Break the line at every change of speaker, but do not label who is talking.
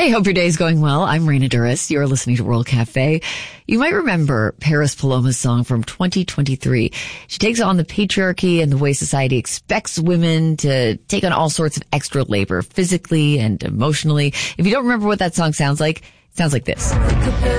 Hey, hope your day's going well. I'm Raina Duras. You're listening to World Cafe. You might remember Paris Paloma's song from 2023. She takes on the patriarchy and the way society expects women to take on all sorts of extra labor, physically and emotionally. If you don't remember what that song sounds like, it sounds like this.